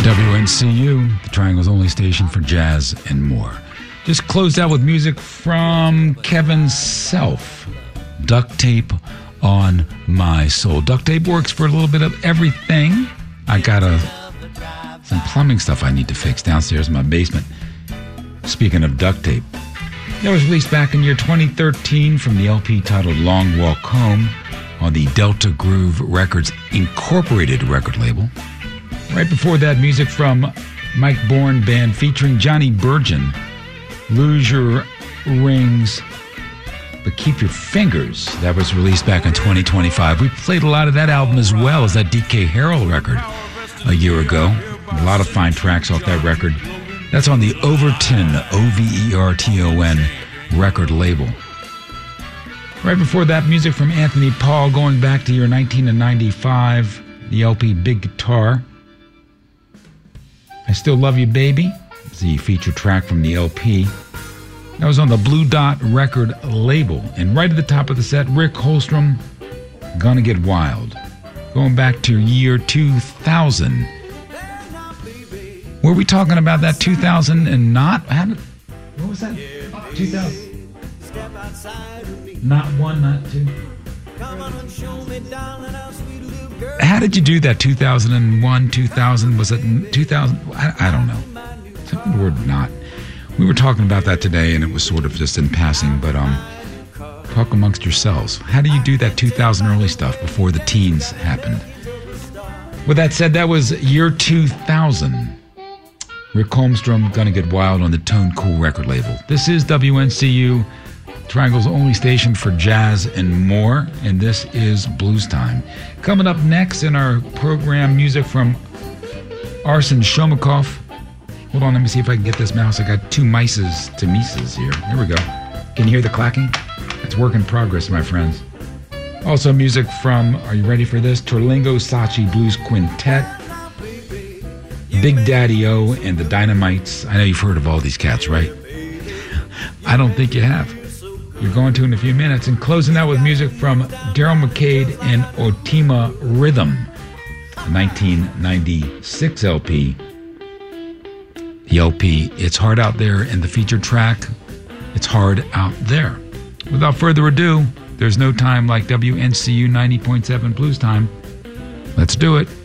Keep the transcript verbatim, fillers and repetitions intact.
W N C U, the Triangle's only station for jazz and more. Just closed out with music from Kevin Self, Duct Tape on My Soul. Duct tape works for a little bit of everything. I got a, some plumbing stuff I need to fix downstairs in my basement. Speaking of duct tape, that was released back in year twenty thirteen from the L P titled Long Walk Home on the Delta Groove Records Incorporated record label. Right before that, music from Mike Bourne Band featuring Johnny Burgeon, Lose Your Rings, But Keep Your Fingers. That was released back in twenty twenty-five. We played a lot of that album as well as that D K Harrell record a year ago. A lot of fine tracks off that record. That's on the Overton, O V E R T O N record label. Right before that, music from Anthony Paul going back to year nineteen ninety-five, the L P Big Guitar. I Still Love You Baby, it's the feature track from the L P. That was on the Blue Dot record label. And right at the top of the set, Rick Holstrom, Gonna Get Wild. Going back to year two thousand. Were we talking about that two thousand and not? How did, what was that? two thousand. Not one, not two. How did you do that? two thousand one, two thousand? Was it two thousand? I, I don't know. Something the word not. We were talking about that today, and it was sort of just in passing, but um, talk amongst yourselves. How do you do that two thousand early stuff before the teens happened? With that said, that was year two thousand. Rick Holmstrom, Gonna Get Wild on the Tone Cool record label. This is W N C U, Triangle's only station for jazz and more, and this is Blues Time. Coming up next in our program, music from Arsen Shomakov. Hold on, let me see if I can get this mouse. I got two mices to mises here. Here we go. Can you hear the clacking? It's work in progress, my friends. Also music from, are you ready for this? Terlingo Sachi Blues Quintet, Big Daddy O and the Dynamites. I know you've heard of all these cats, right? I don't think you have. You're going to in a few minutes. And closing out with music from Daryl McCade and Otima Rhythm, nineteen ninety-six L P. The L P, It's Hard Out There, and the featured track, It's Hard Out There. Without further ado, there's no time like W N C U ninety point seven Blues Time. Let's do it.